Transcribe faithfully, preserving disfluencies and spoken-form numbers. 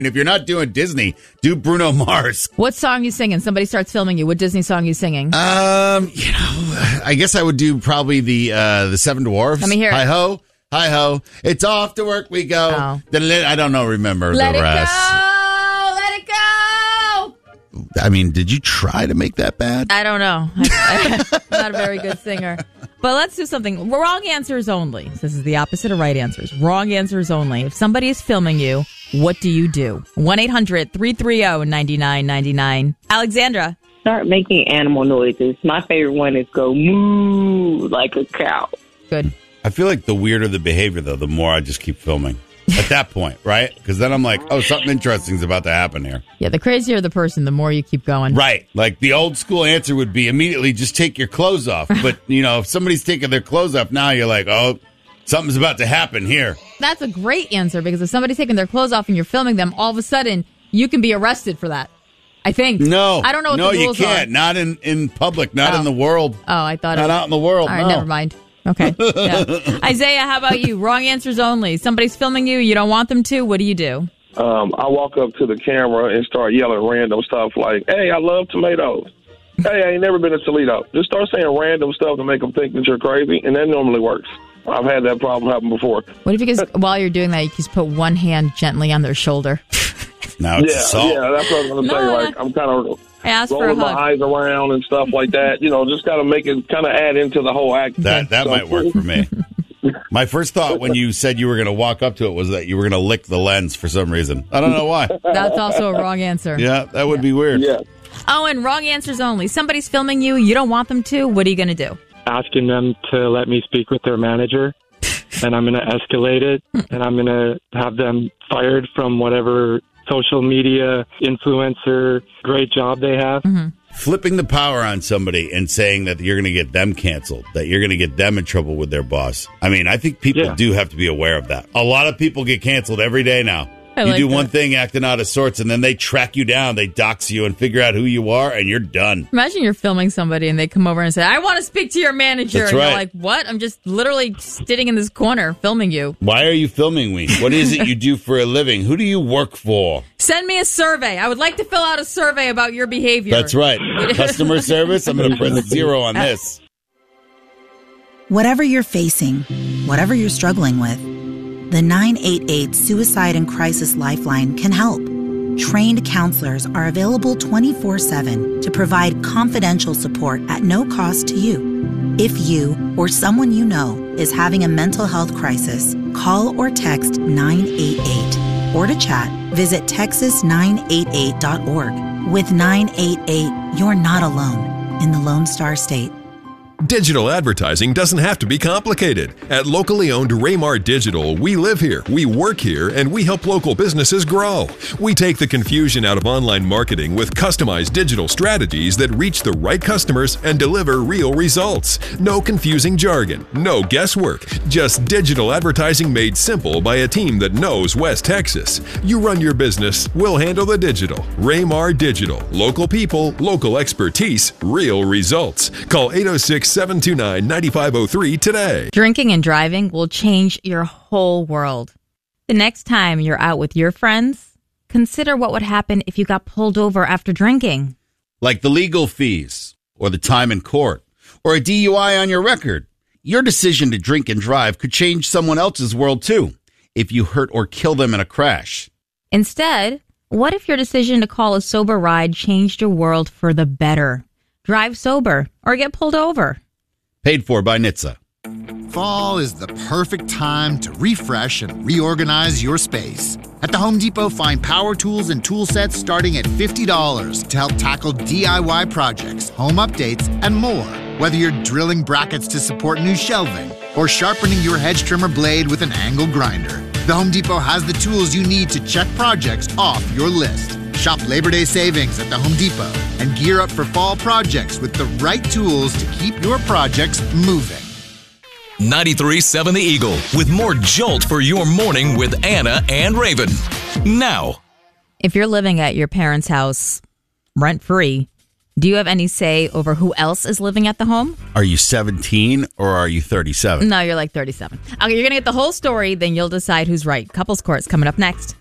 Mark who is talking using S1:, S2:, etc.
S1: And if you're not doing Disney, do Bruno Mars.
S2: What song you singing? Somebody starts filming you. What Disney song you singing?
S1: Um, you know, I guess I would do probably the uh, the Seven Dwarfs.
S2: Let me hear it.
S1: Hi ho, hi ho. It's off to work we go.
S2: Oh.
S1: I don't know. Remember
S2: Let
S1: the
S2: it
S1: rest.
S2: go. Let it go.
S1: I mean, did you try to make that bad?
S2: I don't know. I, I'm not a very good singer. But let's do something. Wrong answers only. This is the opposite of right answers. Wrong answers only. If somebody is filming you, what do you do? one eight hundred three three zero nine nine nine nine. Alexandra.
S3: Start making animal noises. My favorite one is go moo like a cow.
S2: Good.
S1: I feel like the weirder the behavior, though, the more I just keep filming. At that point, right? Because then I'm like, oh, something interesting is about to happen here.
S2: Yeah, the crazier the person, the more you keep going.
S1: Right. Like the old school answer would be immediately just take your clothes off. But, you know, if somebody's taking their clothes off now, you're like, oh, something's about to happen here.
S2: That's a great answer because if somebody's taking their clothes off and you're filming them, all of a sudden you can be arrested for that. I think.
S1: No.
S2: I don't know what
S1: no,
S2: the rules
S1: you can't.
S2: are.
S1: Not in, in public. Not
S2: Oh.
S1: in the world.
S2: Oh, I thought
S1: Not
S2: it,
S1: out in the world.
S2: All right,
S1: no.
S2: never mind. Okay. Yeah. Isaiah, how about you? Wrong answers only. Somebody's filming you. You don't want them to. What do you do?
S4: Um, I walk up to the camera and start yelling random stuff like, hey, I love tomatoes. Hey, I ain't never been to Toledo. Just start saying random stuff to make them think that you're crazy, and that normally works. I've had that problem happen before.
S2: What if you just, while you're doing that, you just put one hand gently on their shoulder?
S1: Now it's
S4: yeah,
S1: assault.
S4: yeah, that's what I was going to
S2: No,
S4: say.
S2: no.
S4: Like, I'm kind of
S2: Ask for a
S4: rolling my
S2: hug.
S4: eyes around and stuff like that. You know, just kind of make it kind of add into the whole act.
S1: That that
S4: So-
S1: might work for me. My first thought when you said you were going to walk up to it was that you were going to lick the lens for some reason. I don't know why.
S2: That's also a wrong answer.
S1: Yeah, that would be weird.
S4: Yeah.
S2: Oh, and wrong answers only. Somebody's filming you. You don't want them to. What are you going to do?
S5: Asking them to let me speak with their manager, and I'm going to escalate it, and I'm going to have them fired from whatever social media influencer great job they have.
S2: Mm-hmm.
S1: Flipping the power on somebody and saying that you're going to get them canceled, that you're going to get them in trouble with their boss. I mean, I think people
S5: Yeah.
S1: do have to be aware of that. A lot of people get canceled every day now.
S2: I
S1: you
S2: like
S1: do
S2: that.
S1: one thing acting out of sorts, and then they track you down, they dox you, and figure out who you are, and you're done.
S2: Imagine you're filming somebody and they come over and say, I want to speak to your manager.
S1: That's
S2: and
S1: right.
S2: you're like, what? I'm just literally sitting in this corner filming you.
S1: Why are you filming me? What is it you do for a living? Who do you work for?
S2: Send me a survey. I would like to fill out a survey about your behavior.
S1: That's right. Customer service, I'm going to press zero on this.
S6: Whatever you're facing, whatever you're struggling with, the nine eight eight Suicide and Crisis Lifeline can help. Trained counselors are available twenty-four seven to provide confidential support at no cost to you. If you or someone you know is having a mental health crisis, call or text nine eight eight. Or to chat, visit texas nine eight eight dot org. With nine eight eight, you're not alone in the Lone Star State.
S7: Digital advertising doesn't have to be complicated. At locally owned Raymar Digital, we live here, we work here, and we help local businesses grow. We take the confusion out of online marketing with customized digital strategies that reach the right customers and deliver real results. No confusing jargon, no guesswork, just digital advertising made simple by a team that knows West Texas. You run your business, we'll handle the digital. Raymar Digital. Local people, local expertise, real results. Call eight oh six, seven two nine, nine five oh three today.
S2: Drinking and driving will change your whole world. The next time you're out with your friends, consider what would happen if you got pulled over after drinking.
S1: Like the legal fees, or the time in court, or a D U I on your record. Your decision to drink and drive could change someone else's world, too, if you hurt or kill them in a crash.
S2: Instead, what if your decision to call a sober ride changed your world for the better? Drive sober or get pulled over.
S1: Paid for by N H T S A.
S8: Fall is the perfect time to refresh and reorganize your space. At the Home Depot, find power tools and tool sets starting at fifty dollars to help tackle D I Y projects, home updates, and more. Whether you're drilling brackets to support new shelving or sharpening your hedge trimmer blade with an angle grinder, the Home Depot has the tools you need to check projects off your list. Shop Labor Day savings at the Home Depot and gear up for fall projects with the right tools to keep your projects moving.
S9: ninety-three point seven The Eagle with more Jolt for your morning with Anna and Raven. Now.
S2: If you're living at your parents' house rent-free, do you have any say over who else is living at the home?
S1: Are you seventeen or are you thirty-seven?
S2: No, you're like thirty-seven. Okay, you're going to get the whole story, then you'll decide who's right. Couples Court's coming up next.